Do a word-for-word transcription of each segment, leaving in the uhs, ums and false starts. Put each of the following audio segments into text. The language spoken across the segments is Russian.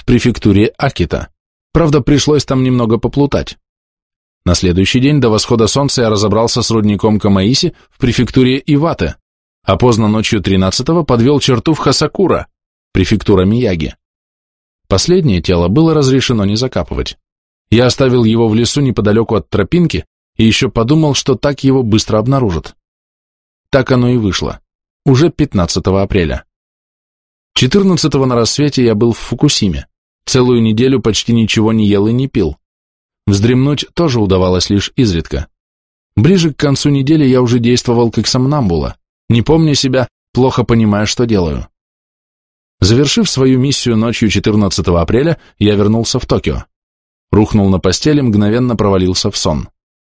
префектуре Акита. Правда, пришлось там немного поплутать. На следующий день до восхода солнца я разобрался с рудником Камаиси в префектуре Ивате, а поздно ночью тринадцатого подвел черту в Хасакура, префектура Мияги. Последнее тело было разрешено не закапывать. Я оставил его в лесу неподалеку от тропинки и еще подумал, что так его быстро обнаружат. Так оно и вышло. Уже пятнадцатого апреля. четырнадцатого на рассвете я был в Фукусиме. Целую неделю почти ничего не ел и не пил. Вздремнуть тоже удавалось лишь изредка. Ближе к концу недели я уже действовал как сомнамбула, не помня себя, плохо понимая, что делаю. Завершив свою миссию ночью четырнадцатого апреля, я вернулся в Токио. Рухнул на постели, мгновенно провалился в сон.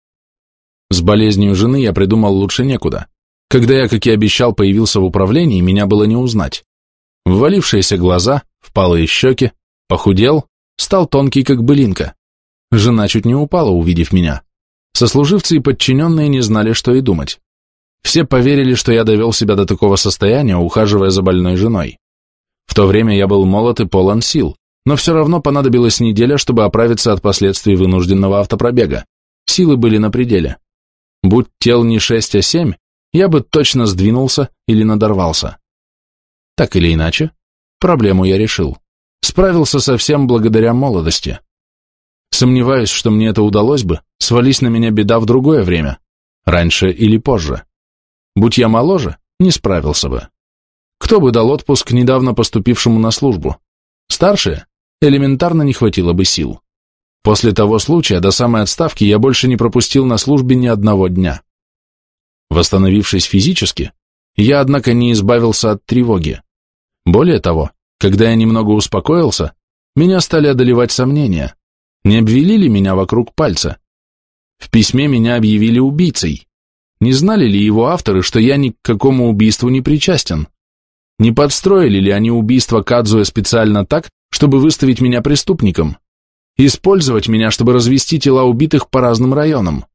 С болезнью жены я придумал лучше некуда. Когда я, как и обещал, появился в управлении, меня было не узнать. Ввалившиеся глаза, впалые щеки, похудел, стал тонкий, как былинка. Жена чуть не упала, увидев меня. Сослуживцы и подчиненные не знали, что и думать. Все поверили, что я довел себя до такого состояния, ухаживая за больной женой. В то время я был молод и полон сил, но все равно понадобилась неделя, чтобы оправиться от последствий вынужденного автопробега. Силы были на пределе. Будь тел не шесть, а семь, я бы точно сдвинулся или надорвался. Так или иначе, проблему я решил. Справился совсем благодаря молодости. Сомневаюсь, что мне это удалось бы, свались на меня беда в другое время, раньше или позже. Будь я моложе, не справился бы. Кто бы дал отпуск недавно поступившему на службу? Старшие? Элементарно не хватило бы сил. После того случая до самой отставки я больше не пропустил на службе ни одного дня. Восстановившись физически, я, однако, не избавился от тревоги. Более того, когда я немного успокоился, меня стали одолевать сомнения. Не обвели ли меня вокруг пальца? В письме меня объявили убийцей. Не знали ли его авторы, что я ни к какому убийству не причастен? Не подстроили ли они убийство Кадзуэ специально так, чтобы выставить меня преступником? Использовать меня, чтобы развести тела убитых по разным районам?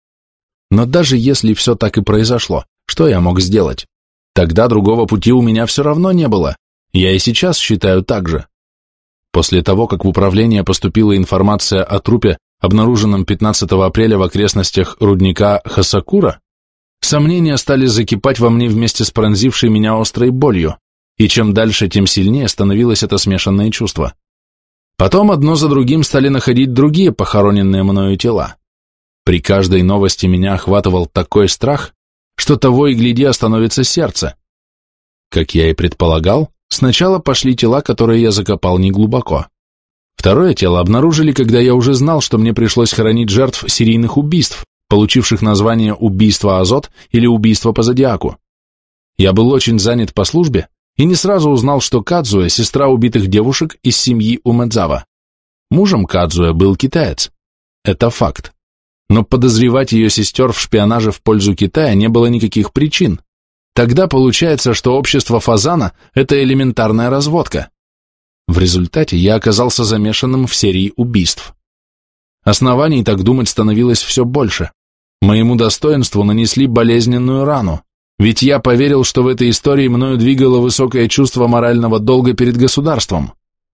Но даже если все так и произошло, что я мог сделать? Тогда другого пути у меня все равно не было. Я и сейчас считаю так же. После того, как в управление поступила информация о трупе, обнаруженном пятнадцатого апреля в окрестностях рудника Хасакура, сомнения стали закипать во мне вместе с пронзившей меня острой болью, и чем дальше, тем сильнее становилось это смешанное чувство. Потом одно за другим стали находить другие похороненные мною тела. При каждой новости меня охватывал такой страх, что того и гляди остановится сердце. Как я и предполагал, сначала пошли тела, которые я закопал неглубоко. Второе тело обнаружили, когда я уже знал, что мне пришлось хоронить жертв серийных убийств, получивших название «убийство Азот» или «убийство по зодиаку». Я был очень занят по службе и не сразу узнал, что Кадзуэ – сестра убитых девушек из семьи Умэдзава. Мужем Кадзуэ был китаец. Это факт. Но подозревать ее сестер в шпионаже в пользу Китая не было никаких причин. Тогда получается, что общество Фазана – это элементарная разводка. В результате я оказался замешанным в серии убийств. Оснований так думать становилось все больше. Моему достоинству нанесли болезненную рану, ведь я поверил, что в этой истории мною двигало высокое чувство морального долга перед государством.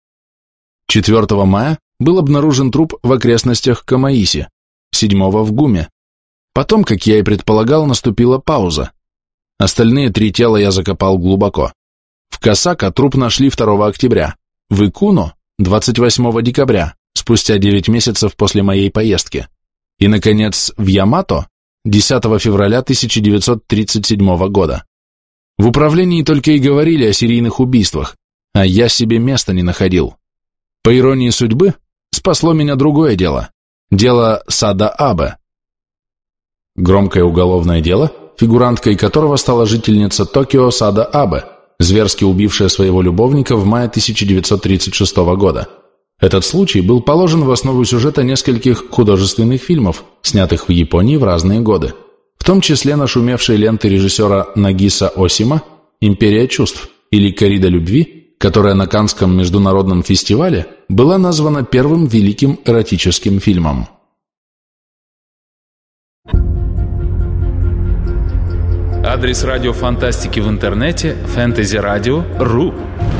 четвёртого мая был обнаружен труп в окрестностях Камаиси, седьмого в Гуме. Потом, как я и предполагал, наступила пауза. Остальные три тела я закопал глубоко. В Касака труп нашли второго октября, в Икуно – двадцать восьмого декабря, спустя девять месяцев после моей поездки, и, наконец, в Ямато – десятого февраля тысяча девятьсот тридцать седьмого года. В управлении только и говорили о серийных убийствах, а я себе места не находил. По иронии судьбы, спасло меня другое дело – дело Сада Абе. Громкое уголовное дело, фигуранткой которого стала жительница Токио Сада Абе, зверски убившая своего любовника в мае тысяча девятьсот тридцать шестого года. Этот случай был положен в основу сюжета нескольких художественных фильмов, снятых в Японии в разные годы, в том числе нашумевшей ленты режиссера Нагиса Осима «Империя чувств» или «Коррида любви», которая на Каннском международном фестивале была названа первым великим эротическим фильмом. Адрес радио Фантастики в интернете – фэнтези радио точка ру.